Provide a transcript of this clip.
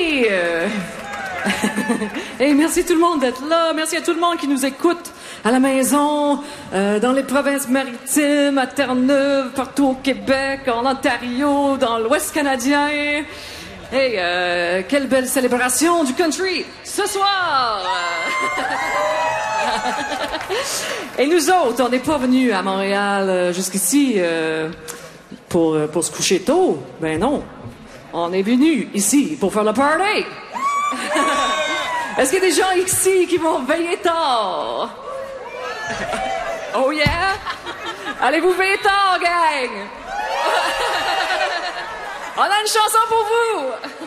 Hey! Hey, merci tout le monde d'être là. Merci à tout le monde qui nous écoute à la maison, dans les provinces maritimes, à Terre-Neuve, partout au Québec, en Ontario, dans l'Ouest canadien. Hey, quelle belle célébration du country ce soir! Et nous autres, on n'est pas venus à Montréal jusqu'ici pour se coucher tôt. Ben non. On est venus ici pour faire le party. Est-ce qu'il y a des gens ici qui vont veiller tard? Oh yeah? Allez-vous veiller tard, gang? On a une chanson pour vous!